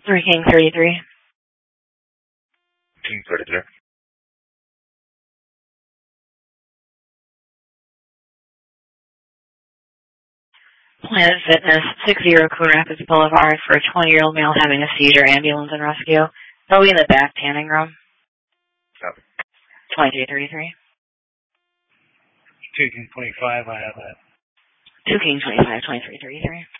3 King 33. King 33. Planet Fitness, 60 Coon Rapids Boulevard for a 20-year-old male having a seizure, ambulance and rescue. They'll be in the back tanning room. Copy. 2333. 2 King 25, I have that. 2 King 25, 2333.